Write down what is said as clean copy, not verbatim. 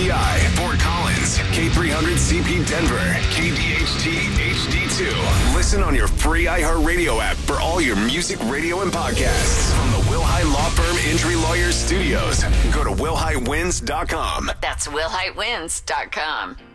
PEI, Fort Collins, K300CP Denver, KDHT HD2. Listen on your free iHeartRadio app for all your music, radio, and podcasts. From the Wilhite Law Firm Injury Lawyers Studios, go to wilhitewins.com. That's wilhitewins.com.